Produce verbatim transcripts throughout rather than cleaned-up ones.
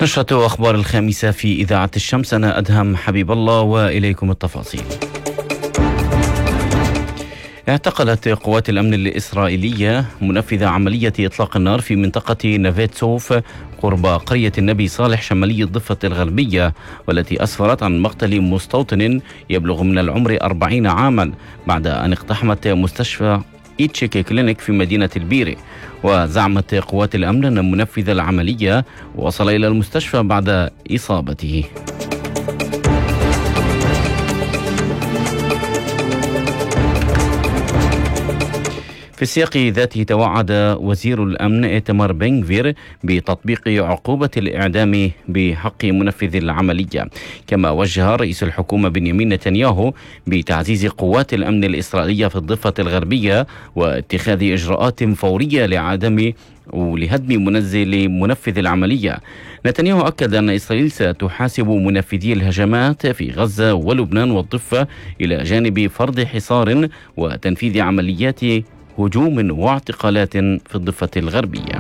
نشرة أخبار الخامسة في إذاعة الشمس. أنا أدهم حبيب الله وإليكم التفاصيل. اعتقلت قوات الأمن الإسرائيلية منفذ عملية إطلاق النار في منطقة نافيتسوف قرب قرية النبي صالح شمالي الضفة الغربية، والتي أسفرت عن مقتل مستوطن يبلغ من العمر أربعين عاما بعد أن اقتحمت مستشفى إيتشيك كلينيك في مدينة البيري. وزعمت قوات الأمن أن منفذ العملية وصل إلى المستشفى بعد إصابته. في السياق ذاته توعد وزير الأمن إيتمار بن غفير بتطبيق عقوبة الإعدام بحق منفذ العملية، كما وجه رئيس الحكومة بنيامين نتنياهو بتعزيز قوات الأمن الإسرائيلية في الضفة الغربية واتخاذ إجراءات فورية لعدم ولهدم منزل منفذ العملية. نتنياهو أكد أن إسرائيل ستحاسب منفذي الهجمات في غزة ولبنان والضفة، إلى جانب فرض حصار وتنفيذ عمليات هجوم واعتقالات في الضفة الغربية.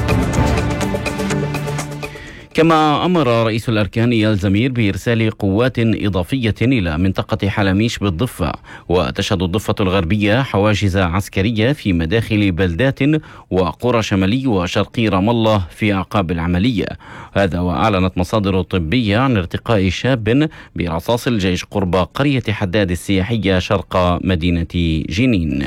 كما أمر رئيس الأركان إيال زمير بإرسال قوات إضافية إلى منطقة حلميش بالضفة. وتشهد الضفة الغربية حواجز عسكرية في مداخل بلدات وقرى شمالي وشرقي رام الله في أعقاب العملية. هذا وأعلنت مصادر طبية عن ارتقاء شاب برصاص الجيش قرب قرية حداد السياحية شرق مدينة جنين.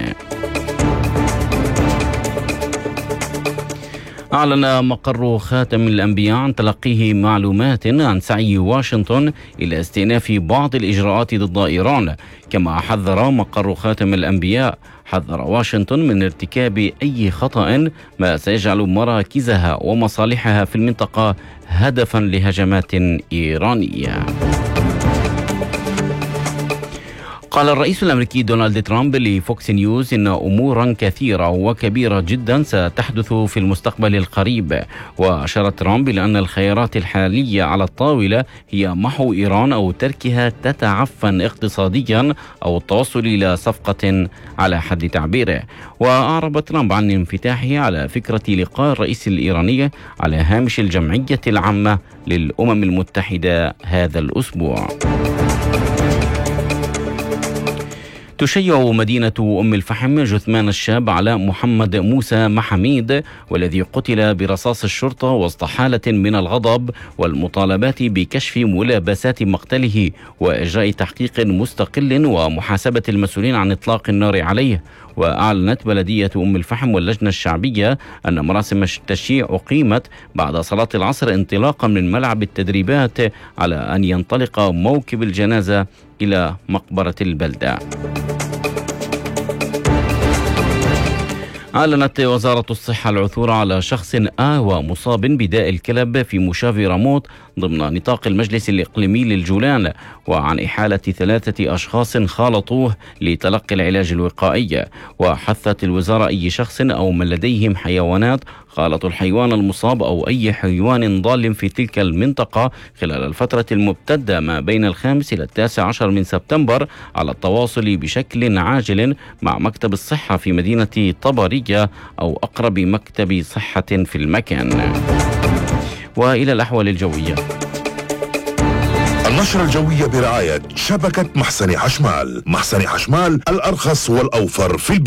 أعلن مقر خاتم الأنبياء عن تلقيه معلومات عن سعي واشنطن إلى استئناف بعض الإجراءات ضد إيران. كما حذر مقر خاتم الأنبياء حذر واشنطن من ارتكاب أي خطأ ما سيجعل مراكزها ومصالحها في المنطقة هدفا لهجمات إيرانية. قال الرئيس الأمريكي دونالد ترامب لفوكس نيوز إن أمورا كثيرة وكبيرة جدا ستحدث في المستقبل القريب. وأشار ترامب إلى أن الخيارات الحالية على الطاولة هي محو إيران أو تركها تتعفن اقتصاديا أو التوصل إلى صفقة على حد تعبيره. وأعرب ترامب عن انفتاحه على فكرة لقاء الرئيس الإيراني على هامش الجمعية العامة للأمم المتحدة هذا الأسبوع. تشيع مدينة أم الفحم جثمان الشاب علاء محمد موسى محميد، والذي قتل برصاص الشرطة وسط حالة من الغضب والمطالبات بكشف ملابسات مقتله وإجراء تحقيق مستقل ومحاسبة المسؤولين عن إطلاق النار عليه. وأعلنت بلدية أم الفحم واللجنة الشعبية أن مراسم التشييع أقيمت بعد صلاة العصر انطلاقا من ملعب التدريبات، على أن ينطلق موكب الجنازة إلى مقبرة البلدة. أعلنت وزارة الصحة العثور على شخص آوى مصاب بداء الكلب في مشاف راموت ضمن نطاق المجلس الإقليمي للجولان، وعن إحالة ثلاثة أشخاص خالطوه لتلقي العلاج الوقائي. وحثت الوزارة أي شخص أو من لديهم حيوانات خالطوا الحيوان المصاب أو أي حيوان ضال في تلك المنطقة خلال الفترة الممتدة ما بين الخامس إلى التاسع عشر من سبتمبر على التواصل بشكل عاجل مع مكتب الصحة في مدينة طبرية أو أقرب مكتب صحة في المكان. وإلى الأحوال الجوية. النشرة الجوية برعاية شبكة محسن حشمال. محسن حشمال الأرخص والأوفر في البلاد.